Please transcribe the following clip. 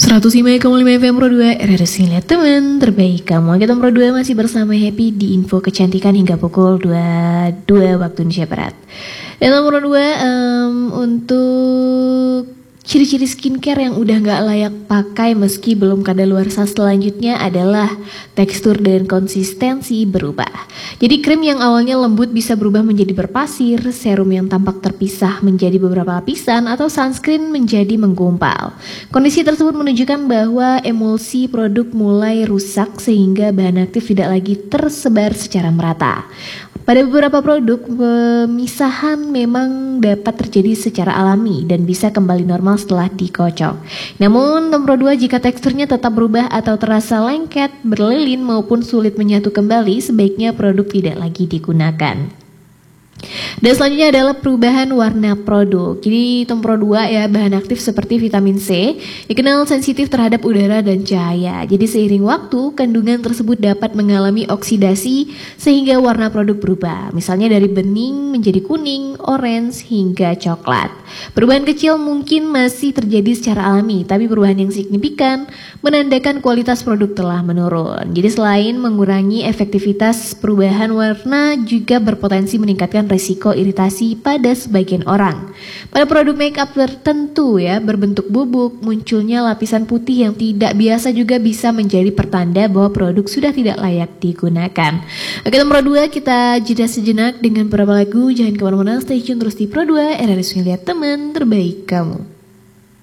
105,5 FM Pro 2 RRS Lihat Teman Terbaik Kamu. Kita Pro 2 masih bersama Happy di info kecantikan hingga pukul 22 waktu Indonesia Barat. Dan nomor 2 untuk ciri-ciri skincare yang udah gak layak pakai meski belum kadaluarsa selanjutnya adalah tekstur dan konsistensi berubah. Jadi krim yang awalnya lembut bisa berubah menjadi berpasir, serum yang tampak terpisah menjadi beberapa lapisan, atau sunscreen menjadi menggumpal. Kondisi tersebut menunjukkan bahwa emulsi produk mulai rusak sehingga bahan aktif tidak lagi tersebar secara merata. Pada beberapa produk, pemisahan memang dapat terjadi secara alami dan bisa kembali normal setelah dikocok. Namun, nomor 2, jika teksturnya tetap berubah atau terasa lengket, berlilin maupun sulit menyatu kembali, sebaiknya produk tidak lagi digunakan. Dan selanjutnya adalah perubahan warna produk. Jadi nomor 2 ya, bahan aktif seperti vitamin C dikenal sensitif terhadap udara dan cahaya. Jadi seiring waktu, kandungan tersebut dapat mengalami oksidasi sehingga warna produk berubah. Misalnya dari bening menjadi kuning, orange, hingga coklat. Perubahan kecil mungkin masih terjadi secara alami, tapi perubahan yang signifikan menandakan kualitas produk telah menurun. Jadi selain mengurangi efektivitas, perubahan warna juga berpotensi meningkatkan risiko iritasi pada sebagian orang. Pada produk make up tertentu ya, berbentuk bubuk, munculnya lapisan putih yang tidak biasa juga bisa menjadi pertanda bahwa produk sudah tidak layak digunakan. Oke, nomor 2 kita jeda sejenak dengan beberapa lagu. Jangan kemana-mana, stay tune terus di Pro 2 RRS Lihat Teman Terbaik Kamu.